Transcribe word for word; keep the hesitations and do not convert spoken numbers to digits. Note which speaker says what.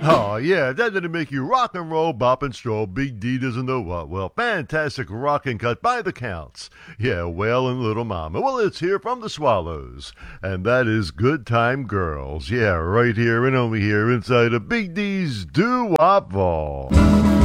Speaker 1: Oh, yeah, that didn't make you rock and roll, bop and stroll. Big D doesn't know what. Well, fantastic rocking cut by the Counts. Yeah, Whale and Little Mama. Well, it's here from the Swallows. And that is Good Time Girls. Yeah, right here and only here inside of Big D's Doo-Wop Vault.